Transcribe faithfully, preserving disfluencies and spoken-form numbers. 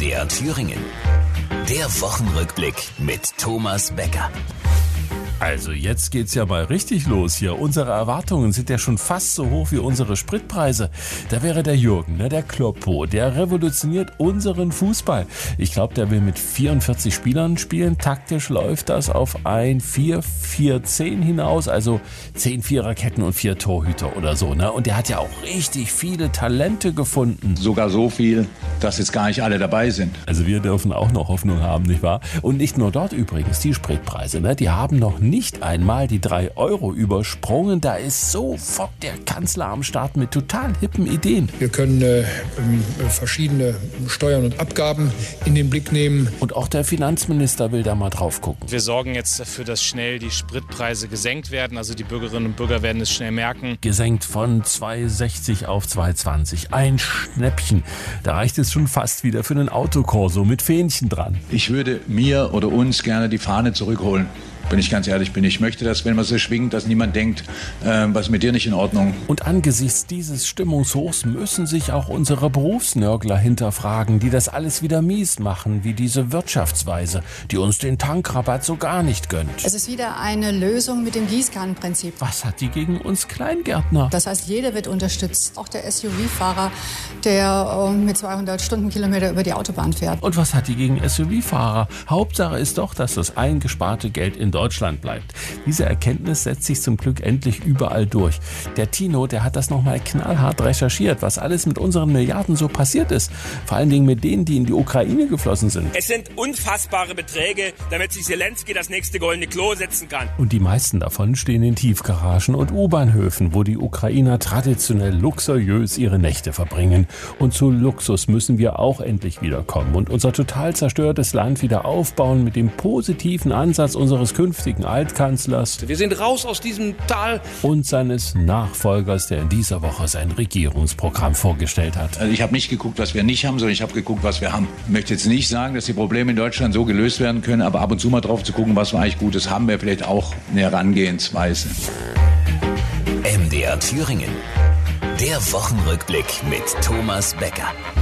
D R Thüringen. Der Wochenrückblick mit Thomas Becker. Also jetzt geht's ja mal richtig los hier. Unsere Erwartungen sind ja schon fast so hoch wie unsere Spritpreise. Da wäre der Jürgen, ne, der Kloppo, der revolutioniert unseren Fußball. Ich glaube, der will mit vierundvierzig Spielern spielen. Taktisch läuft das auf ein vier vier zehn hinaus, also zehn Viererketten und vier Torhüter oder so, ne? Und der hat ja auch richtig viele Talente gefunden. Sogar so viel, dass jetzt gar nicht alle dabei sind. Also wir dürfen auch noch Hoffnung haben, nicht wahr? Und nicht nur dort übrigens, die Spritpreise, ne, die haben noch nicht einmal die drei Euro übersprungen. Da ist sofort der Kanzler am Start mit total hippen Ideen. Wir können äh, verschiedene Steuern und Abgaben in den Blick nehmen. Und auch der Finanzminister will da mal drauf gucken. Wir sorgen jetzt dafür, dass schnell die Spritpreise gesenkt werden. Also die Bürgerinnen und Bürger werden es schnell merken. Gesenkt von zwei sechzig auf zwei zwanzig. Ein Schnäppchen. Da reicht es schon fast wieder für einen Autokorso mit Fähnchen dran. Ich würde mir oder uns gerne die Fahne zurückholen. Wenn ich ganz ehrlich bin. Ich möchte, dass, wenn man so schwingt, dass niemand denkt, äh, was ist mit dir nicht in Ordnung. Und angesichts dieses Stimmungshochs müssen sich auch unsere Berufsnörgler hinterfragen, die das alles wieder mies machen, wie diese Wirtschaftsweise, die uns den Tankrabatt so gar nicht gönnt. Es ist wieder eine Lösung mit dem Gießkannenprinzip. Was hat die gegen uns Kleingärtner? Das heißt, jeder wird unterstützt. Auch der S U V-Fahrer, der äh, mit zweihundert Stundenkilometer über die Autobahn fährt. Und was hat die gegen S U V-Fahrer? Hauptsache ist doch, dass das eingesparte Geld in Deutschland bleibt. Diese Erkenntnis setzt sich zum Glück endlich überall durch. Der Tino, der hat das nochmal knallhart recherchiert, was alles mit unseren Milliarden so passiert ist. Vor allen Dingen mit denen, die in die Ukraine geflossen sind. Es sind unfassbare Beträge, damit sich Zelensky das nächste goldene Klo setzen kann. Und die meisten davon stehen in Tiefgaragen und U-Bahnhöfen, wo die Ukrainer traditionell luxuriös ihre Nächte verbringen. Und zu Luxus müssen wir auch endlich wiederkommen und unser total zerstörtes Land wieder aufbauen mit dem positiven Ansatz unseres künftigen Altkanzlers. Wir sind raus aus diesem Tal. Und seines Nachfolgers, der in dieser Woche sein Regierungsprogramm vorgestellt hat. Also ich habe nicht geguckt, was wir nicht haben, sondern ich habe geguckt, was wir haben. Ich möchte jetzt nicht sagen, dass die Probleme in Deutschland so gelöst werden können, aber ab und zu mal drauf zu gucken, was wir eigentlich Gutes haben, wäre vielleicht auch eine Herangehensweise. M D R Thüringen. Der Wochenrückblick mit Thomas Becker.